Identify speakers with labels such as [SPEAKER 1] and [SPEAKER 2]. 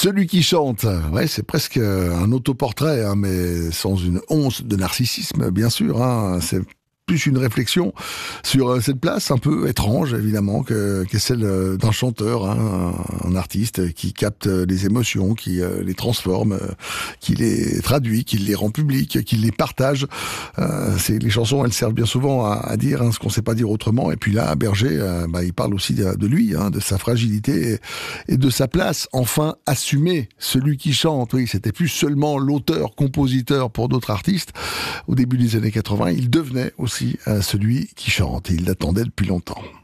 [SPEAKER 1] Celui qui chante, ouais, c'est presque un autoportrait, hein, mais sans une once de narcissisme, bien sûr. Hein, c'est plus une réflexion sur cette place un peu étrange, évidemment, qu'est celle d'un chanteur, hein, un artiste qui capte les émotions, qui les transforme, qui les traduit, qui les rend publiques, qui les partage. Les chansons, elles servent bien souvent à dire ce qu'on ne sait pas dire autrement. Et puis là, Berger, il parle aussi de lui, de sa fragilité et de sa place. Enfin, assumer celui qui chante. Oui, c'était plus seulement l'auteur, compositeur pour d'autres artistes. Au début des années 80, il devenait aussi celui qui chante. Et il l'attendait depuis longtemps.